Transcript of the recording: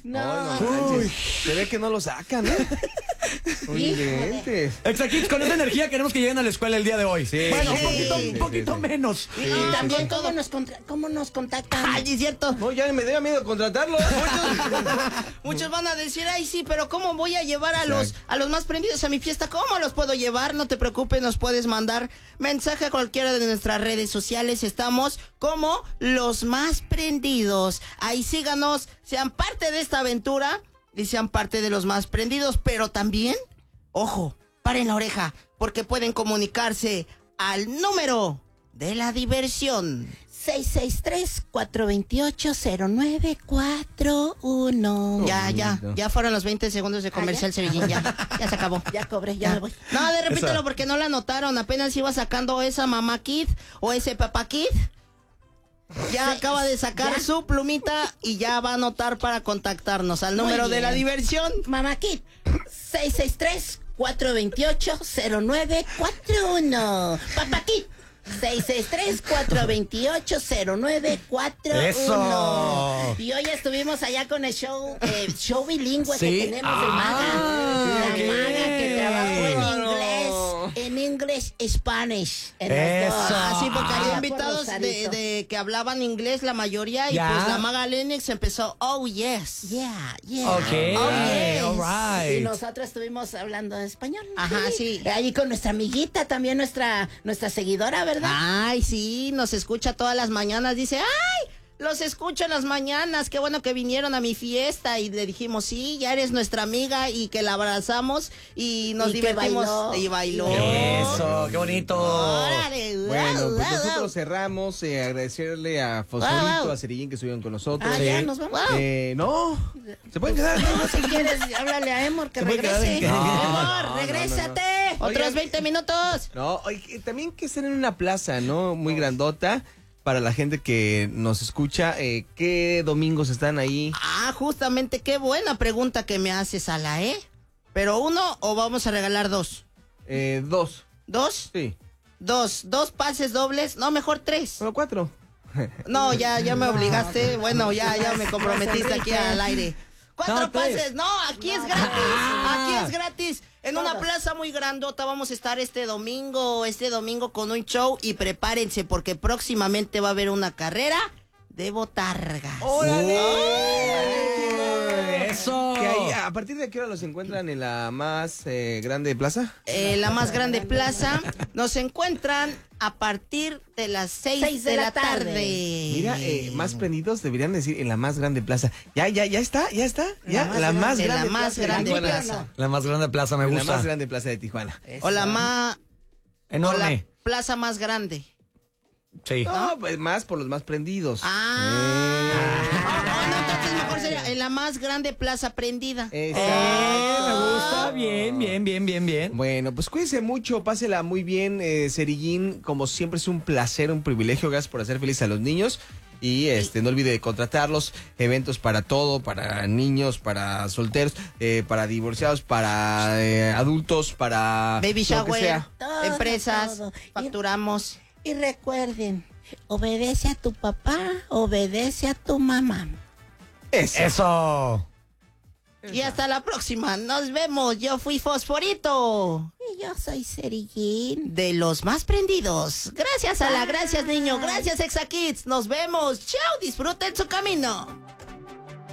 No. Uy, se ve que no lo sacan, ¿eh? Exacto, con esa energía queremos que lleguen a la escuela el día de hoy. Sí, bueno, sí, un poquito menos. Y también cómo nos contactan. Ay, es cierto. No, ya me dio miedo contratarlo. Muchos van a decir, ay, sí, pero ¿cómo voy a llevar a los más prendidos a mi fiesta? ¿Cómo los puedo llevar? No te preocupes, nos puedes mandar mensaje a cualquiera de nuestras redes sociales. Estamos como Los Más Prendidos. Ahí síganos, sean parte de esta aventura y sean parte de Los Más Prendidos. Pero también, ojo, paren la oreja, porque pueden comunicarse al número de la diversión. 663-428-0941. Ya fueron los 20 segundos de comercial, Sevillín, ya se acabó. Ya cobré, ya me voy. No, repítelo porque no la anotaron, apenas iba sacando esa mamá kid o ese papá kid. Ya acaba de sacar su plumita y ya va a anotar para contactarnos al número de la diversión. Mamá Kid, 663-428-0941. Papá Kid, 663-428-0941. ¡Eso! Y hoy estuvimos allá con el show bilingüe que tenemos de Maga. La Maga que trabajó en inglés, Spanish. Eso. Así porque hay Por invitados Rosarito. de que hablaban inglés la mayoría y Ya. pues la Maga Lennox empezó, oh yes. Yeah. Ok, Oh, yes. all Y right. nosotros estuvimos hablando español. Ajá, sí. Ahí con nuestra amiguita, también nuestra seguidora, ¿verdad? Ay, sí, nos escucha todas las mañanas. Dice, ay, los escucho en las mañanas. Qué bueno que vinieron a mi fiesta. Y le dijimos, sí, ya eres nuestra amiga. Y que la abrazamos y nos Y que divertimos. bailó. Y bailó. Eso, qué bonito. Órale, Bueno, wow, pues wow, nosotros wow. cerramos, agradecerle a Fosforito, Wow. a Cerillín que estuvieron con nosotros. Ya nos vamos. No, se pueden quedar. No, si quieres, háblale a Emor que Se puede quedar regrese. en- Emor, no, regrésate. Otros Oigan. 20 minutos. No, oye, también que estén en una plaza, ¿no? Muy grandota. Para la gente que nos escucha, ¿qué domingos están ahí? Ah, justamente, qué buena pregunta que me haces, Ala, ¿eh? ¿Pero uno o vamos a regalar dos? 2. ¿Dos? Sí. Dos pases dobles. No, mejor 3. Bueno, 4. No, ya me obligaste. Bueno, ya me comprometiste aquí al aire. 4 No, tres. pases. No, aquí es gratis. Aquí es gratis. En una plaza muy grandota vamos a estar este domingo con un show y prepárense porque próximamente va a haber una carrera de botargas. Eso. Que ahí, ¿a partir de qué hora los encuentran en la más grande plaza? La más grande plaza nos encuentran a partir de las 6 de la tarde. Mira, más prendidos deberían decir en la más grande plaza. Ya está. Ya, la más En la grande más plaza de grande Tijuana. plaza. La más grande plaza me En la gusta. más grande plaza de Tijuana. O la Enorme. plaza más grande. Sí. No, pues más por los más prendidos. No, entonces mejor sería en la más grande plaza prendida. Me gusta. Bien. Bueno, pues cuídense mucho, pásela muy bien, Cerillín. Como siempre es un placer, un privilegio. Gracias por hacer feliz a los niños. Y no olvide de contratarlos, eventos para todo, para niños, para solteros, para divorciados, para adultos, para Baby lo que shower, sea. empresas, todo. facturamos. Y recuerden, obedece a tu papá, obedece a tu mamá. Eso. Y hasta la próxima. Nos vemos. Yo fui Fosforito. Y yo soy Cerillín. De los más prendidos. Gracias, Ala. Gracias, niño. Gracias, Exa Kids. Nos vemos. Chao. Disfruten su camino.